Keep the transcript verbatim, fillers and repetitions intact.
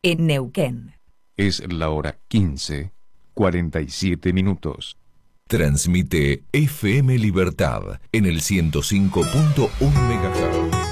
en Neuquén. Es la hora quince, cuarenta y siete minutos. Transmite F M Libertad en el ciento cinco punto uno megahertz.